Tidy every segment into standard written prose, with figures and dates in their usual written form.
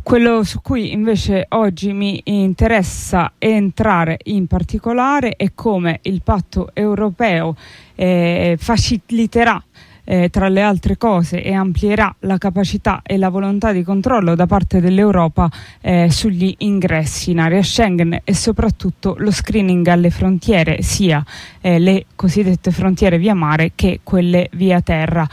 Quello su cui invece oggi mi interessa entrare in particolare è come il patto europeo faciliterà tra le altre cose e amplierà la capacità e la volontà di controllo da parte dell'Europa sugli ingressi in area Schengen e soprattutto lo screening alle frontiere, sia le cosiddette frontiere via mare che quelle via terra.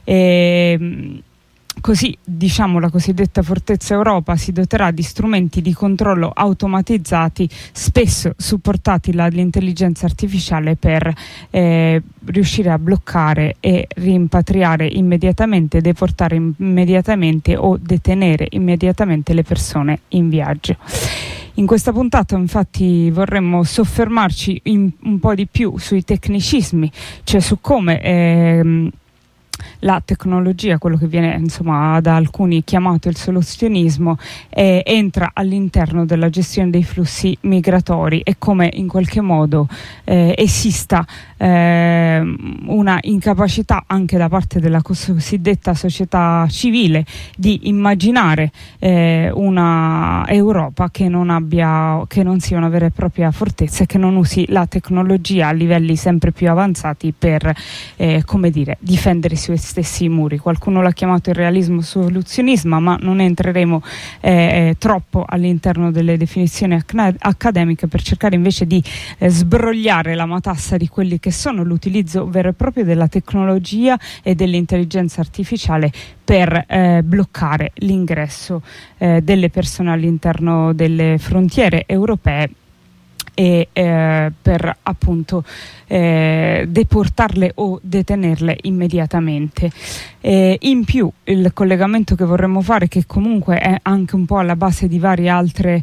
Così, diciamo, la cosiddetta Fortezza Europa si doterà di strumenti di controllo automatizzati, spesso supportati dall'intelligenza artificiale, per riuscire a bloccare e rimpatriare immediatamente, deportare immediatamente o detenere immediatamente le persone in viaggio. In questa puntata infatti vorremmo soffermarci un po' di più sui tecnicismi, cioè su come la tecnologia, quello che viene insomma da alcuni chiamato il soluzionismo, entra all'interno della gestione dei flussi migratori e come in qualche modo esista una incapacità anche da parte della cosiddetta società civile di immaginare una Europa che non sia una vera e propria fortezza e che non usi la tecnologia a livelli sempre più avanzati per difendere i suoi stessi muri. Qualcuno l'ha chiamato il realismo soluzionismo, ma non entreremo troppo all'interno delle definizioni accademiche per cercare invece di sbrogliare la matassa di quelli che sono l'utilizzo vero e proprio della tecnologia e dell'intelligenza artificiale per bloccare l'ingresso delle persone all'interno delle frontiere europee e per appunto deportarle o detenerle immediatamente. In più, il collegamento che vorremmo fare, che comunque è anche un po' alla base di varie altre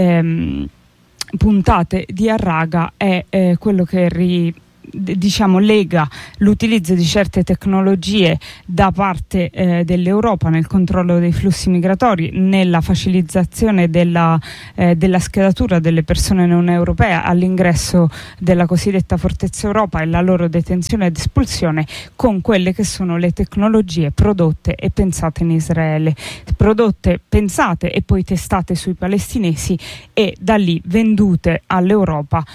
puntate di Arraga, è quello che lega l'utilizzo di certe tecnologie da parte dell'Europa nel controllo dei flussi migratori, nella facilitazione della schedatura delle persone non europee all'ingresso della cosiddetta Fortezza Europa e la loro detenzione ed espulsione, con quelle che sono le tecnologie prodotte e pensate in Israele, pensate e poi testate sui palestinesi e da lì vendute all'Europa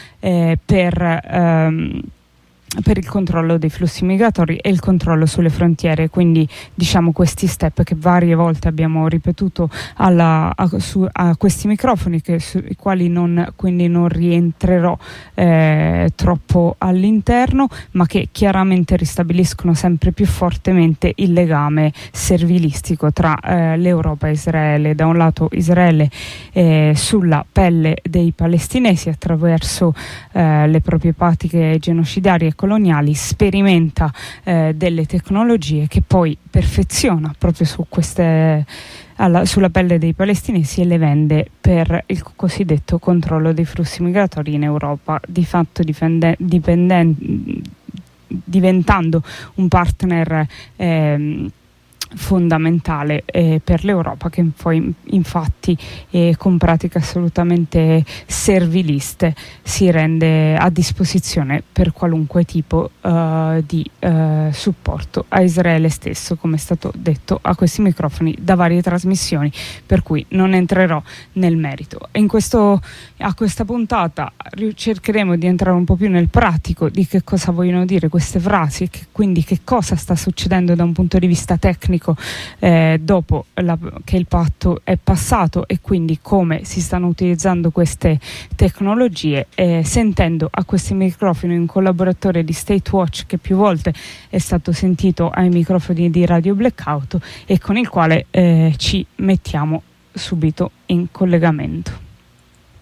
per il controllo dei flussi migratori e il controllo sulle frontiere. Quindi diciamo questi step che varie volte abbiamo ripetuto a questi microfoni, sui quali quindi non rientrerò troppo all'interno, ma che chiaramente ristabiliscono sempre più fortemente il legame servilistico tra l'Europa e Israele. Da un lato Israele sulla pelle dei palestinesi attraverso le proprie pratiche genocidarie coloniali sperimenta delle tecnologie che poi perfeziona proprio sulla pelle dei palestinesi e le vende per il cosiddetto controllo dei flussi migratori in Europa, di fatto diventando un partner fondamentale per l'Europa, che poi infatti con pratiche assolutamente serviliste si rende a disposizione per qualunque tipo di supporto a Israele stesso, come è stato detto a questi microfoni da varie trasmissioni, per cui non entrerò nel merito. A questa puntata cercheremo di entrare un po' più nel pratico di che cosa vogliono dire queste frasi e quindi che cosa sta succedendo da un punto di vista tecnico dopo che il patto è passato, e quindi come si stanno utilizzando queste tecnologie, sentendo a questi microfoni un collaboratore di State Watch che più volte è stato sentito ai microfoni di Radio Blackout e con il quale ci mettiamo subito in collegamento.